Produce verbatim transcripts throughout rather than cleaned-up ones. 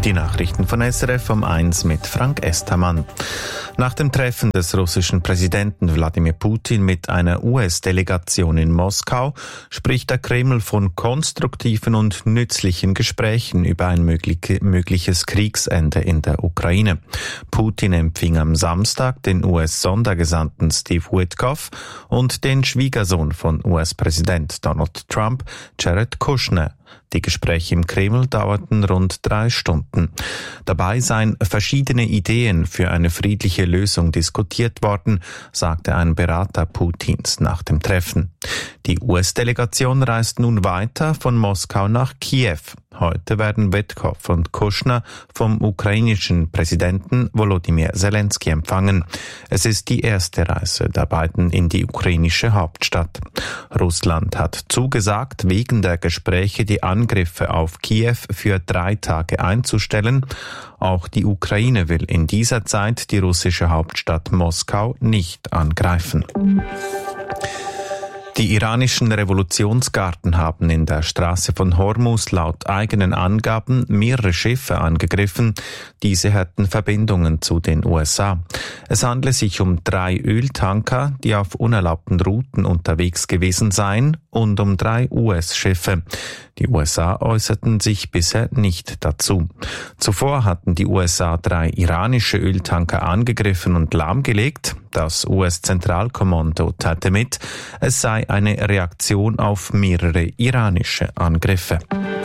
Die Nachrichten von S R F um eins mit Frank Estermann. Nach dem Treffen des russischen Präsidenten Wladimir Putin mit einer U S-Delegation in Moskau spricht der Kreml von konstruktiven und nützlichen Gesprächen über ein mögliches Kriegsende in der Ukraine. Putin empfing am Samstag den U S-Sondergesandten Steve Witkoff und den Schwiegersohn von U S-Präsident Donald Trump, Jared Kushner. Die Gespräche im Kreml dauerten rund drei Stunden. Dabei seien verschiedene Ideen für eine friedliche Lösung diskutiert worden, sagte ein Berater Putins nach dem Treffen. Die U S-Delegation reist nun weiter von Moskau nach Kiew. Heute werden Witkoff und Kushner vom ukrainischen Präsidenten Volodymyr Zelensky empfangen. Es ist die erste Reise der beiden in die ukrainische Hauptstadt. Russland hat zugesagt, wegen der Gespräche die Angriffe auf Kiew für drei Tage einzustellen. Auch die Ukraine will in dieser Zeit die russische Hauptstadt Moskau nicht angreifen. Die iranischen Revolutionsgarden haben in der Straße von Hormuz laut eigenen Angaben mehrere Schiffe angegriffen. Diese hätten Verbindungen zu den U S A. Es handle sich um drei Öltanker, die auf unerlaubten Routen unterwegs gewesen seien, und um drei U S-Schiffe. Die U S A äußerten sich bisher nicht dazu. Zuvor hatten die U S A drei iranische Öltanker angegriffen und lahmgelegt. Das U S-Zentralkommando teilte mit, es sei eine Reaktion auf mehrere iranische Angriffe.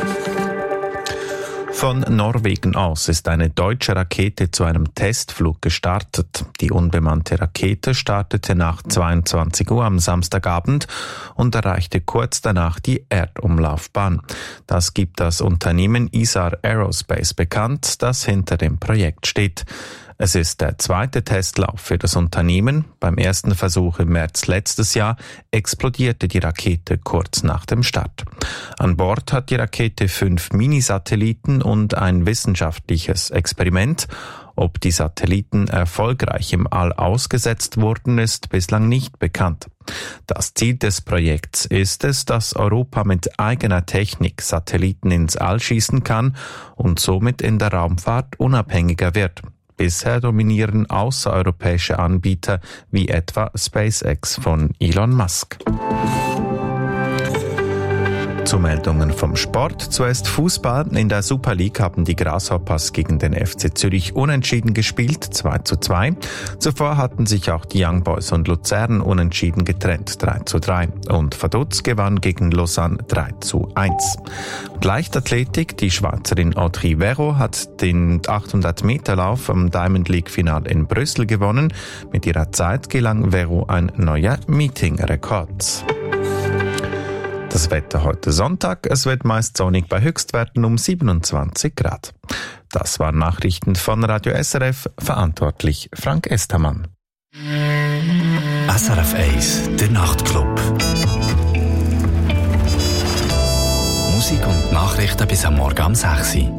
Von Norwegen aus ist eine deutsche Rakete zu einem Testflug gestartet. Die unbemannte Rakete startete nach zweiundzwanzig Uhr am Samstagabend und erreichte kurz danach die Erdumlaufbahn. Das gibt das Unternehmen Isar Aerospace bekannt, das hinter dem Projekt steht. Es ist der zweite Testlauf für das Unternehmen. Beim ersten Versuch im März letztes Jahr explodierte die Rakete kurz nach dem Start. An Bord hat die Rakete fünf Minisatelliten und ein wissenschaftliches Experiment. Ob die Satelliten erfolgreich im All ausgesetzt wurden, ist bislang nicht bekannt. Das Ziel des Projekts ist es, dass Europa mit eigener Technik Satelliten ins All schießen kann und somit in der Raumfahrt unabhängiger wird. Bisher dominieren außereuropäische Anbieter wie etwa SpaceX von Elon Musk. Zu Meldungen vom Sport. Zuerst Fußball. In der Super League haben die Grasshoppers gegen den F C Zürich unentschieden gespielt, zwei zu zwei. Zuvor hatten sich auch die Young Boys und Luzern unentschieden getrennt, drei zu drei. Und Vaduz gewann gegen Lausanne drei zu eins. Leichtathletik. Die Schweizerin Audrey Vero hat den achthundert Meter Lauf am Diamond League Final in Brüssel gewonnen. Mit ihrer Zeit gelang Vero ein neuer Meeting-Rekord. Das Wetter heute Sonntag, es wird meist sonnig bei Höchstwerten um siebenundzwanzig Grad. Das waren Nachrichten von Radio S R F, verantwortlich Frank Estermann. S R F eins, der Nachtclub. Musik und Nachrichten bis am Morgen um sechs Uhr.